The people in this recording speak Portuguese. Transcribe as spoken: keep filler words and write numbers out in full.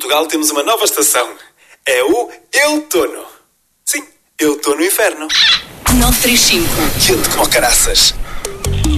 Portugal temos uma nova estação. É o Eutono. Sim, eu estou no inferno. nove três cinco. Quente como caraças.